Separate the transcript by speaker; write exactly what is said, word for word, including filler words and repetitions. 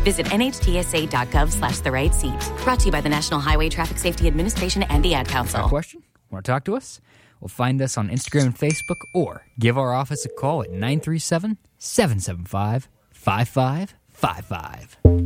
Speaker 1: Visit nhtsa.gov slash the right seat. Brought to you by the National Highway Traffic Safety Administration and the Ad Council.
Speaker 2: Got a question? Want to talk to us? Well, find us on Instagram and Facebook or give our office a call at nine three seven, seven seven five, five five five five.